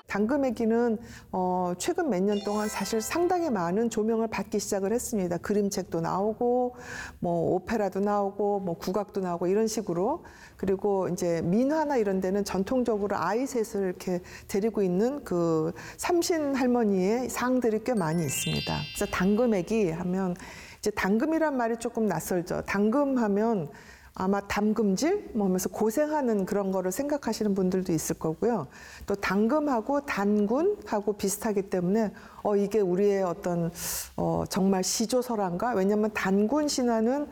당금애기는 최근 몇 년 동안 사실 상당히 많은 조명을 받기 시작을 했습니다. 그림책도 나오고 뭐 오페라도 나오고 뭐 국악도 나오고 이런 식으로. 그리고 이제 민화나 이런 데는 전통적으로 아이 셋을 이렇게 데리고 있는 그 삼신 할머니의 상들이 꽤 많이 있습니다. 그래서 당금애기 하면 이제 당금이란 말이 조금 낯설죠. 당금하면 아마 담금질 뭐 하면서 고생하는 그런 거를 생각하시는 분들도 있을 거고요. 또 당금하고 단군하고 비슷하기 때문에 이게 우리의 어떤 정말 시조설화인가? 왜냐하면 단군 신화는